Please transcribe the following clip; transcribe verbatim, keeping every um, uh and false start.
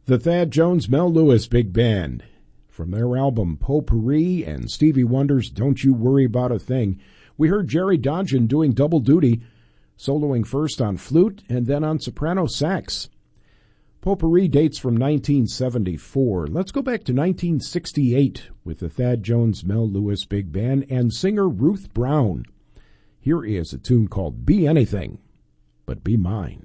The Thad Jones Mel Lewis Big Band. From their album Potpourri and Stevie Wonder's Don't You Worry About a Thing, we heard Jerry Dodgen doing double duty, soloing first on flute and then on soprano sax. Potpourri dates from nineteen seventy-four. Let's go back to nineteen sixty-eight with the Thad Jones Mel Lewis Big Band and singer Ruth Brown. Here is a tune called Be Anything But Be Mine.